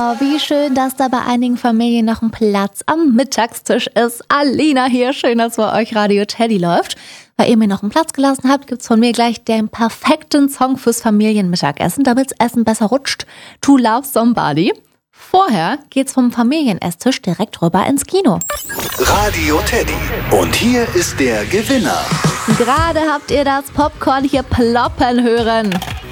wie schön, dass da bei einigen Familien noch ein Platz am Mittagstisch ist. Alina hier, schön, dass bei euch Radio Teddy läuft. Weil ihr mir noch einen Platz gelassen habt, gibt's von mir gleich den perfekten Song fürs Familienmittagessen, damit's Essen besser rutscht. To Love Somebody. Vorher geht's vom Familienesstisch direkt rüber ins Kino. Radio Teddy. Und hier ist der Gewinner. Gerade habt ihr das Popcorn hier ploppen hören.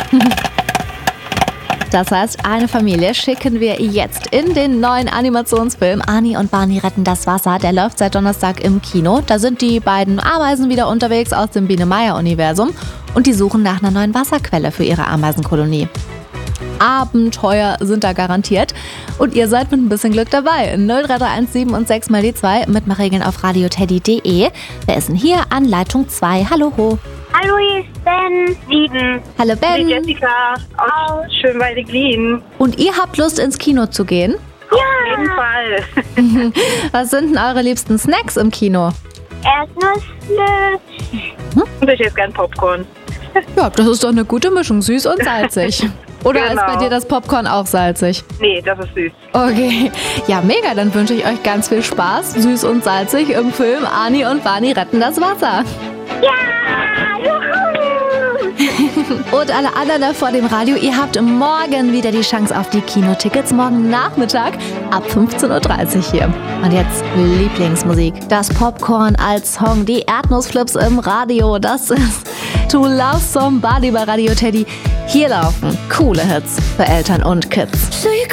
Das heißt, eine Familie schicken wir jetzt in den neuen Animationsfilm Ani und Barney retten das Wasser. Der läuft seit Donnerstag im Kino. Da sind die beiden Ameisen wieder unterwegs aus dem Biene-Meier-Universum und die suchen nach einer neuen Wasserquelle für ihre Ameisenkolonie. Abenteuer sind da garantiert und ihr seid mit ein bisschen Glück dabei. 03317 und 6 mal die 2 Mitmachregeln auf radioteddy.de. Wer ist denn hier an Leitung 2? Hallo ho. Hallo, hier ist Ben. 7. Hallo Ben. Hey Jessica aus Schönwalde-Glien. Und ihr habt Lust ins Kino zu gehen? Ja. Auf jeden Fall. Was sind denn eure liebsten Snacks im Kino? Erdnussflöte. Und ich esse gern Popcorn. Ja, das ist doch eine gute Mischung, süß und salzig. Oder Genau. ist bei dir das Popcorn auch salzig? Nee, das ist süß. Okay, ja mega, dann wünsche ich euch ganz viel Spaß, süß und salzig im Film Ani und Barney retten das Wasser. Ja, juhu. Und alle anderen da vor dem Radio, ihr habt morgen wieder die Chance auf die Kinotickets, morgen Nachmittag ab 15.30 Uhr hier. Und jetzt Lieblingsmusik, das Popcorn als Song, die Erdnussflips im Radio, das ist To Love Somebody bei Radio Teddy. Hier laufen coole Hits für Eltern und Kids. So you